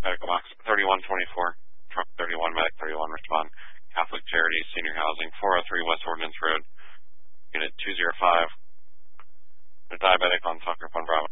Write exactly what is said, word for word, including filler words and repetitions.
Medical Box thirty-one twenty-four, Truck thirty-one, Medic thirty-one, respond. Catholic Charities, Senior Housing, four oh three West Ordnance Road, Unit two oh five. A diabetic on Tucker upon Bravo.